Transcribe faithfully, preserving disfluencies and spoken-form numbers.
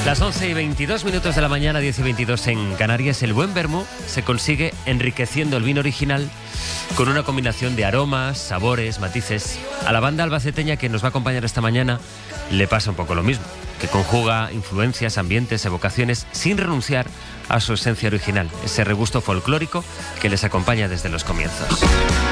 Las once y veintidós minutos de la mañana, diez y veintidós en Canarias. El buen vermú se consigue enriqueciendo el vino original con una combinación de aromas, sabores, matices. A la banda albaceteña que nos va a acompañar esta mañana le pasa un poco lo mismo, que conjuga influencias, ambientes, evocaciones sin renunciar a su esencia original, ese regusto folclórico que les acompaña desde los comienzos.